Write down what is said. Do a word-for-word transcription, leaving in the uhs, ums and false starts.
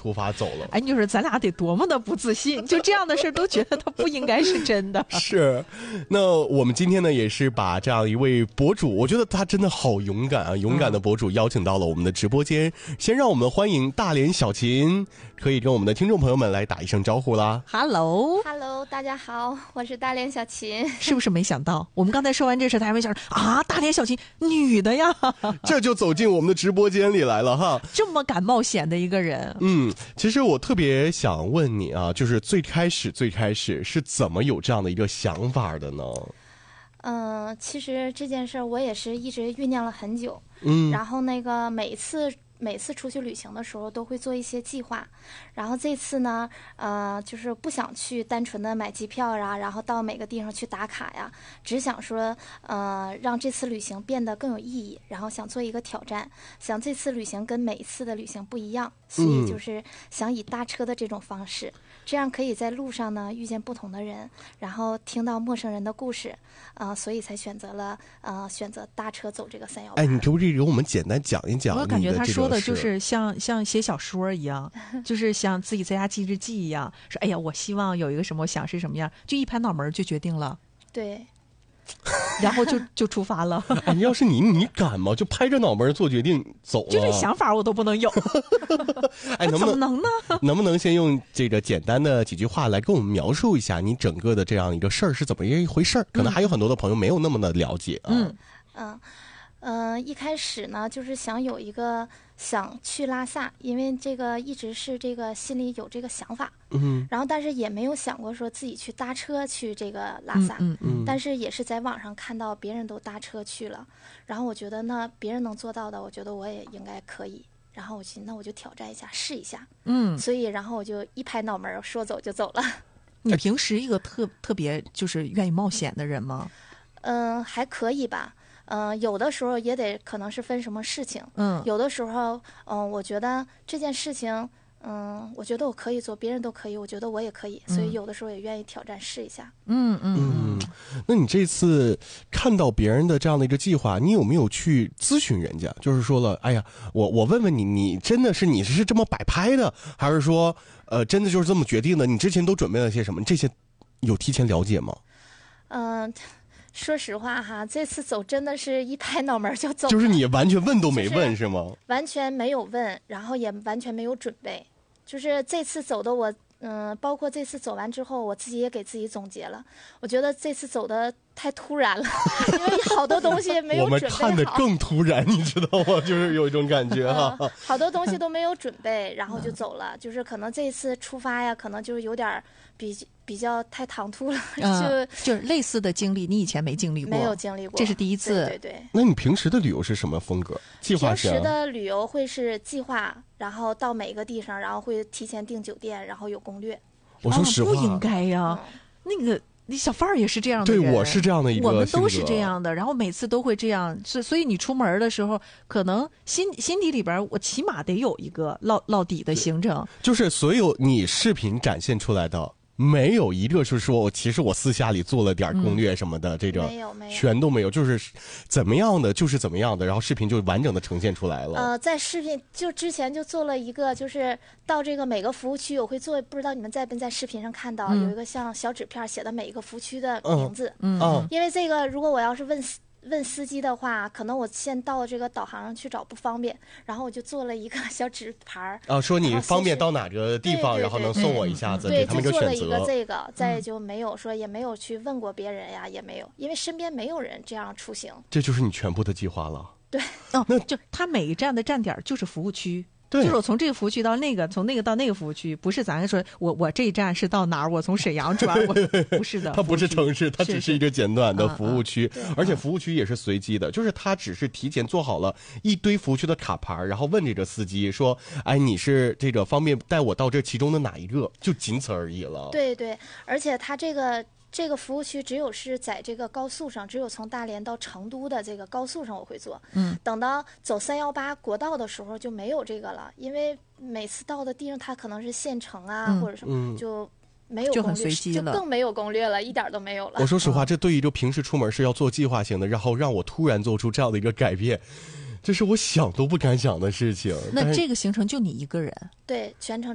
出发走了。 哎，你说咱俩得多么的不自信，就这样的事都觉得它不应该是真的。 是，那我们今天呢也是把这样一位博主，我觉得他真的好勇敢啊，勇敢的博主邀请到了我们的直播间。嗯、先让我们欢迎大连小琴，可以跟我们的听众朋友们来打一声招呼啦。 Hello，Hello， Hello， 大家好，我是大连小琴。 是不是没想到？我们刚才说完这事，他还没想到啊，大连小琴女的呀， 这就走进我们的直播间里来了哈。 这么敢冒险的一个人， 嗯，其实我特别想问你啊，就是最开始最开始是怎么有这样的一个想法的呢？ 嗯、呃，其实这件事我也是一直酝酿了很久。 嗯， 然后那个每次每次出去旅行的时候都会做一些计划，然后这次呢，呃，就是不想去单纯的买机票呀，然后到每个地方去打卡呀，只想说，呃，让这次旅行变得更有意义，然后想做一个挑战，想这次旅行跟每一次的旅行不一样，所以就是想以搭车的这种方式，这样可以在路上呢遇见不同的人，然后听到陌生人的故事，啊、呃，所以才选择了呃选择搭车走这个三幺八。 哎，你可不可以给我们简单讲一讲？ 我感觉他说的就是像像写小说一样，就是像自己在家记日记一样，说哎呀，我希望有一个什么，我想是什么样，就一拍脑门就决定了。 对。 然后就就出发了。 哎，要是你，你敢吗？就拍着脑门做决定走了？ 就这想法我都不能有。 哎，能不能怎么能呢？ 能不能先用这个简单的几句话来跟我们描述一下你整个的这样一个事儿是怎么一回事儿？可能还有很多的朋友没有那么的了解啊。 嗯嗯嗯、呃，一开始呢，就是想有一个想去拉萨，因为这个一直是这个心里有这个想法。 嗯， 然后但是也没有想过说自己去搭车去这个拉萨。 嗯 嗯, 嗯但是也是在网上看到别人都搭车去了，然后我觉得那别人能做到的，我觉得我也应该可以。然后我去，那我就挑战一下，试一下。 嗯， 所以然后我就一拍脑门，说走就走了。 你平时一个特特别就是愿意冒险的人吗？ 嗯、呃，还可以吧。嗯、呃，有的时候也得可能是分什么事情。 嗯， 有的时候，嗯、呃，我觉得这件事情，嗯，我觉得我可以做，别人都可以，我觉得我也可以，所以有的时候也愿意挑战试一下。 嗯嗯嗯。 那你这次看到别人的这样的一个计划，你有没有去咨询人家？就是说了，哎呀，我我问问你，你真的是你是这么摆拍的，还是说，呃，真的就是这么决定的？你之前都准备了些什么？这些有提前了解吗？ 嗯、呃。说实话哈，这次走真的是一拍脑门就走了， 就是你完全问都没问、就是、是吗？ 完全没有问，然后也完全没有准备。就是这次走的我，嗯、呃，包括这次走完之后，我自己也给自己总结了。我觉得这次走的太突然了，因为好多东西没有准备好。 我们看的更突然，你知道吗？就是有一种感觉哈、 嗯，好多东西都没有准备，然后就走了。就是可能这次出发呀，可能就是有点比。比较太唐突了， 嗯、 就就是类似的经历，你以前没经历过， 没有经历过， 这是第一次。 对对对。 那你平时的旅游是什么风格？计划型？ 平时的旅游会是计划，然后到每个地方，然后会提前订酒店，然后有攻略。 我说实话， 哦、不应该呀，嗯、那个。你小范儿也是这样的人， 对，我是这样的一个， 我们都是这样的，然后每次都会这样，所所以你出门的时候，可能心心底里边，我起码得有一个落落底的行程， 就是所有你视频展现出来的。没有一个是说我其实我私下里做了点攻略什么的，嗯、这种没有没有全都没有，就是怎么样的就是怎么样的，然后视频就完整的呈现出来了。 呃，在视频就之前就做了一个，就是到这个每个服务区我会做，不知道你们在不在视频上看到、嗯、有一个像小纸片写的每一个服务区的名字。 嗯嗯， 因为这个如果我要是问。问司机的话，可能我先到这个导航上去找不方便，然后我就做了一个小纸牌啊，说你方便到哪个地方，然后能送我一下子， 对， 给他们就做了选择。 一个这个，再就没有说，也没有去问过别人呀，也没有，因为身边没有人这样出行。 这就是你全部的计划了。 对， 哦，那就他每一站的站点就是服务区。 对， 就是我从这个服务区到那个，从那个到那个服务区，不是咱说我我这一站是到哪儿，我从沈阳转，我不是的， 它不是城市，它只是一个简短的服务区， 是是而且服务区也是随机的，就是它只是提前做好了一堆服务区的卡牌，然后问这个司机说，哎，你是这个方便带我到这其中的哪一个，就仅此而已了。 对对，而且它这个。这个服务区只有是在这个高速上，只有从大连到成都的这个高速上我会做。 嗯， 等到走三幺八国道的时候就没有这个了，因为每次到的地方它可能是县城啊、 嗯、 或者什么，就没有就攻略， 很随机了， 就更没有攻略了，一点都没有了。 我说实话，这对于就平时出门是要做计划型的，然后让我突然做出这样的一个改变，这是我想都不敢想的事情。 那这个行程就你一个人？ 对，全程。